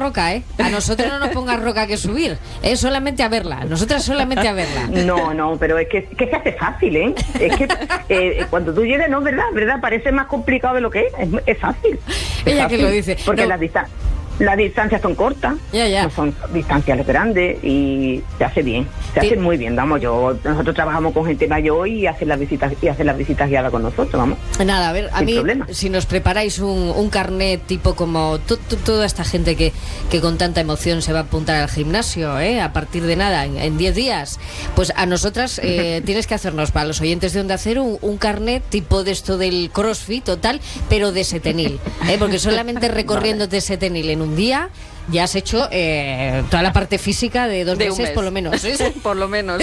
roca, ¿eh? A nosotros no nos pongas roca que subir, solamente a verla. Nosotras solamente a verla. No, pero es que se hace fácil, ¿eh? Es que cuando tú llegas, no, ¿verdad? Parece más complicado de lo que es fácil. Ella fácil, que lo dice. Porque No. Las distancias son cortas, Ya. no son distancias grandes y se hace bien, hace muy bien, vamos. Nosotros trabajamos con gente mayor y hacen las visitas guiadas con nosotros, vamos. Nada, a ver, a mí, problema. Si nos preparáis un carnet tipo como toda esta gente que con tanta emoción se va a apuntar al gimnasio, a partir de nada, en 10 días, pues a nosotras tienes que hacernos, para los oyentes de Onda Cero, un carnet tipo de esto del CrossFit total, pero de Setenil, porque solamente recorriéndote Setenil en un día ya has hecho toda la parte física de 2 meses, por lo menos. Por lo menos.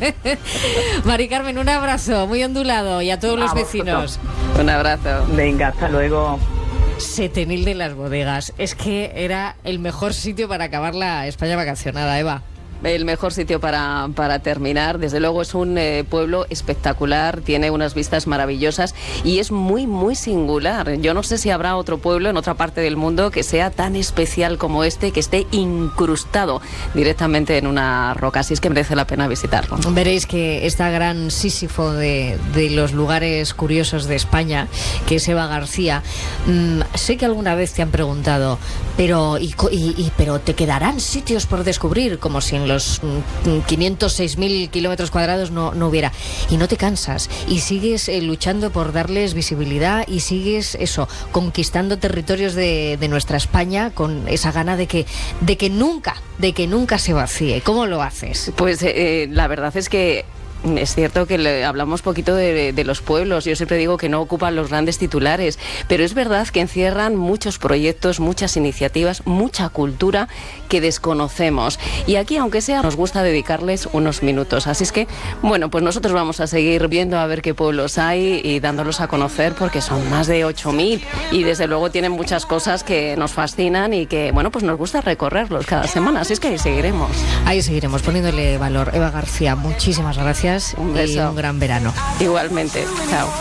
Mari Carmen, un abrazo muy ondulado y a todos los vecinos. Un abrazo. Venga, hasta luego. Setenil de las Bodegas. Es que era el mejor sitio para acabar la España vacacionada, Eva. El mejor sitio para terminar. Desde luego es un pueblo espectacular, tiene unas vistas maravillosas y es muy, muy singular. Yo no sé si habrá otro pueblo en otra parte del mundo que sea tan especial como este, que esté incrustado directamente en una roca. Así es que merece la pena visitarlo. Veréis que esta gran Sísifo de los lugares curiosos de España, que es Eva García, sé que alguna vez te han preguntado, pero ¿te quedarán sitios por descubrir? Como si en los 506.000 kilómetros cuadrados no hubiera. Y no te cansas y sigues luchando por darles visibilidad y sigues conquistando territorios de nuestra España con esa gana de que nunca se vacíe. ¿Cómo lo haces? Pues la verdad es que es cierto que hablamos poquito de los pueblos. Yo siempre digo que no ocupan los grandes titulares, pero es verdad que encierran muchos proyectos, muchas iniciativas, mucha cultura que desconocemos. Y aquí, aunque sea, nos gusta dedicarles unos minutos. Así es que, bueno, pues nosotros vamos a seguir viendo a ver qué pueblos hay y dándolos a conocer, porque son más de 8.000 y desde luego tienen muchas cosas que nos fascinan y que, bueno, pues nos gusta recorrerlos cada semana. Así es que ahí seguiremos. Ahí seguiremos poniéndole valor. Eva García, muchísimas gracias. Un beso. Y un gran verano. Igualmente. Chao.